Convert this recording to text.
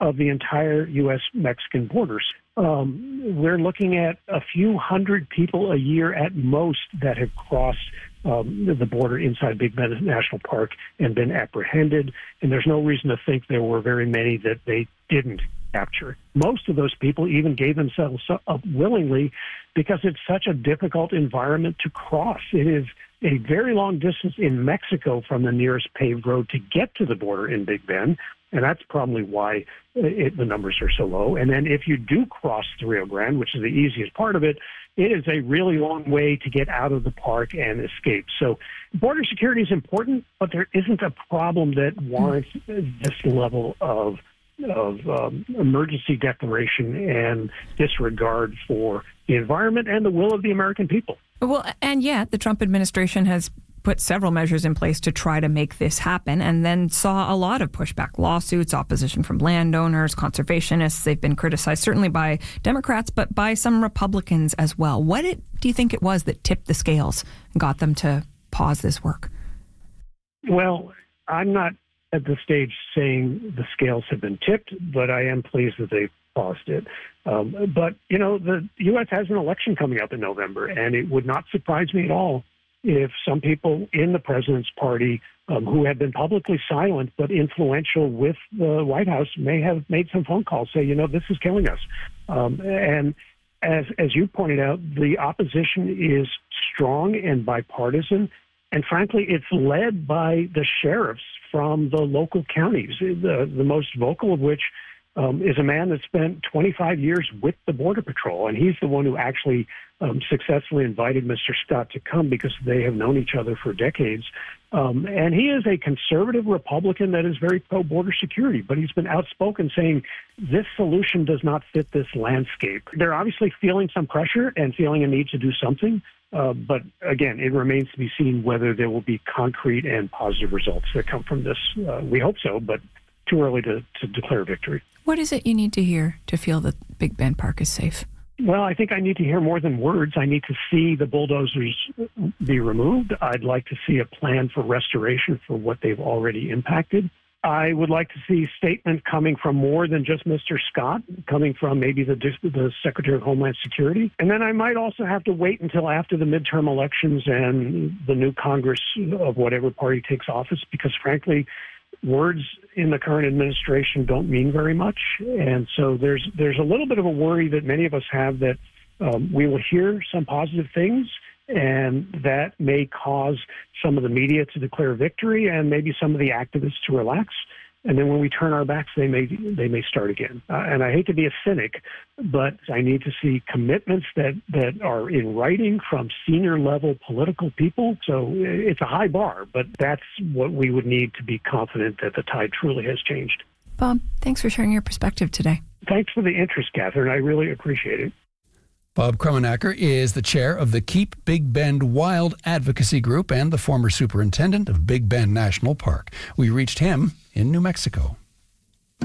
of the entire U.S.-Mexican borders. We're looking at a few hundred people a year at most that have crossed the border inside Big Bend National Park and been apprehended, and there's no reason to think there were very many that they didn't capture. Most of those people even gave themselves up willingly because it's such a difficult environment to cross. It is a very long distance in Mexico from the nearest paved road to get to the border in Big Bend, and that's probably why the numbers are so low. And then if you do cross the Rio Grande, which is the easiest part of it, it is a really long way to get out of the park and escape. So border security is important, but there isn't a problem that warrants this level of emergency declaration and disregard for the environment and the will of the American people. Well, and yet the Trump administration has put several measures in place to try to make this happen, and then saw a lot of pushback, lawsuits, opposition from landowners, conservationists. They've been criticized certainly by Democrats, but by some Republicans as well. What do you think it was that tipped the scales and got them to pause this work? Well, I'm not at the stage saying the scales have been tipped, but I am pleased that they paused it. But, you know, the U.S. has an election coming up in November, and it would not surprise me at all if some people in the president's party who have been publicly silent but influential with the White House may have made some phone calls, say, you know, this is killing us. And as you pointed out, the opposition is strong and bipartisan. And frankly, it's led by the sheriffs from the local counties, the most vocal of which is a man that spent 25 years with the Border Patrol. And he's the one who actually successfully invited Mr. Scott to come because they have known each other for decades. And he is a conservative Republican that is very pro-border security, but he's been outspoken saying this solution does not fit this landscape. They're obviously feeling some pressure and feeling a need to do something. But again, it remains to be seen whether there will be concrete and positive results that come from this. We hope so, but too early to declare victory. What is it you need to hear to feel that Big Bend Park is safe? Well, I think I need to hear more than words. I need to see the bulldozers be removed. I'd like to see a plan for restoration for what they've already impacted. I would like to see statement coming from more than just Mr. Scott, coming from maybe the Secretary of Homeland Security. And then I might also have to wait until after the midterm elections and the new Congress of whatever party takes office, because frankly, words in the current administration don't mean very much. And so there's a little bit of a worry that many of us have that we will hear some positive things, and that may cause some of the media to declare victory and maybe some of the activists to relax. And then when we turn our backs, they may start again. And I hate to be a cynic, but I need to see commitments that are in writing from senior level political people. So it's a high bar, but that's what we would need to be confident that the tide truly has changed. Bob, thanks for sharing your perspective today. Thanks for the interest, Catherine. I really appreciate it. Bob Krummenacher is the chair of the Keep Big Bend Wild Advocacy Group and the former superintendent of Big Bend National Park. We reached him in New Mexico.